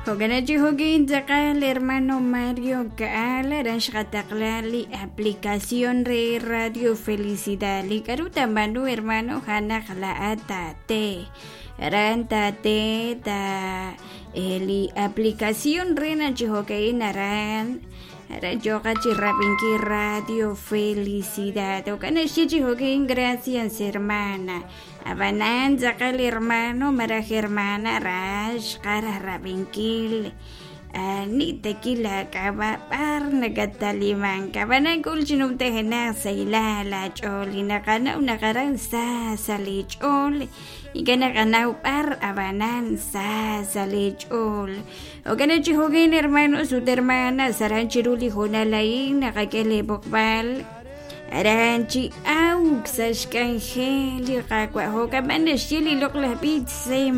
Hoganachi hogin zakal hermano Mario Kaala Rashkataklali aplicación re Radio Felicidad Likaruta manu hermano Hana Kalaata te Ranta te ta eli aplicación re nachi hogein aran Rayogachi Rabinki Radio Felicidad Hoganachi hogin gracias hermana Abanan zakal hermano maraj hermana rash kara rabinkil ni tequila kaba par nagataliman kabanan kulchinum tehena saila la choli nakana unakaran sa salichol igana kana par abanan sa salichol ogana chihogin hermano su hermana saranchiruli honalain nakakele bokbal Aranchi aux ashkanjeli qaqwa hoka manashili lokla pizza